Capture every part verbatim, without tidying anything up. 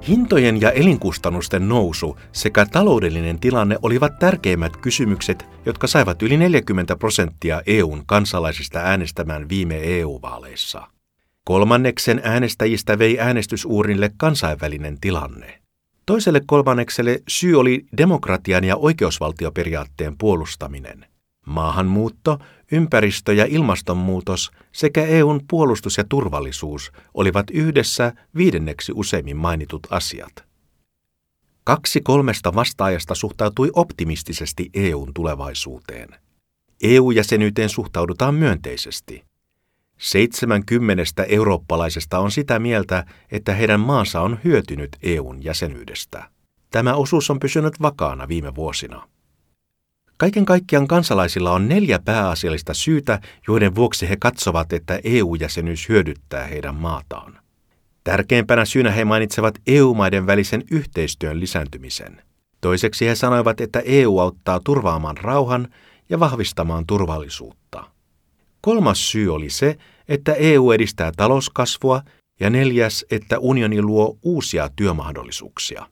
Hintojen ja elinkustannusten nousu sekä taloudellinen tilanne olivat tärkeimmät kysymykset, jotka saivat yli neljäkymmentä prosenttia E U:n kansalaisista äänestämään viime E U-vaaleissa. Kolmanneksen äänestäjistä vei äänestysuurnille kansainvälinen tilanne. Toiselle kolmannekselle syy oli demokratian ja oikeusvaltioperiaatteen puolustaminen. Maahanmuutto, ympäristö- ja ilmastonmuutos sekä E U:n puolustus ja turvallisuus olivat yhdessä viidenneksi useimmin mainitut asiat. Kaksi kolmesta vastaajasta suhtautui optimistisesti E U:n tulevaisuuteen. E U-jäsenyyteen suhtaudutaan myönteisesti. Seitsemänkymmenestä eurooppalaisesta on sitä mieltä, että heidän maansa on hyötynyt E U:n jäsenyydestä. Tämä osuus on pysynyt vakaana viime vuosina. Kaiken kaikkiaan kansalaisilla on neljä pääasiallista syytä, joiden vuoksi he katsovat, että E U-jäsenyys hyödyttää heidän maataan. Tärkeimpänä syynä he mainitsevat E U-maiden välisen yhteistyön lisääntymisen. Toiseksi he sanoivat, että E U auttaa turvaamaan rauhan ja vahvistamaan turvallisuutta. Kolmas syy oli se, että E U edistää talouskasvua, ja neljäs, että unioni luo uusia työmahdollisuuksia.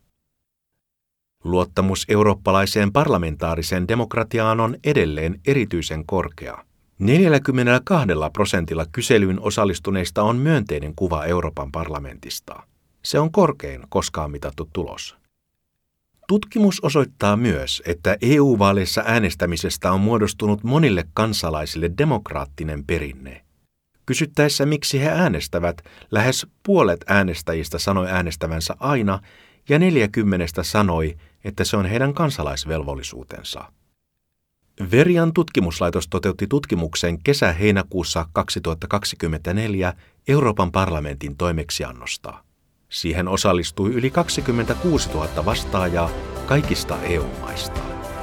Luottamus eurooppalaiseen parlamentaariseen demokratiaan on edelleen erityisen korkea. neljäkymmentäkaksi prosentilla kyselyyn osallistuneista on myönteinen kuva Euroopan parlamentista. Se on korkein koskaan mitattu tulos. Tutkimus osoittaa myös, että E U-vaaleissa äänestämisestä on muodostunut monille kansalaisille demokraattinen perinne. Kysyttäessä, miksi he äänestävät, lähes puolet äänestäjistä sanoi äänestävänsä aina, ja neljäkymmentä sanoi, että se on heidän kansalaisvelvollisuutensa. Verian tutkimuslaitos toteutti tutkimuksen kesä-heinäkuussa kaksituhattakaksikymmentäneljä Euroopan parlamentin toimeksiannosta. Siihen osallistui yli kaksikymmentäkuusituhatta vastaajaa kaikista E U-maista.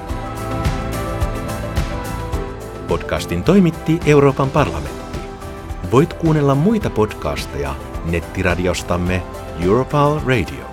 Podcastin toimitti Euroopan parlamentti. Voit kuunnella muita podcasteja nettiradiostamme Europal Radio.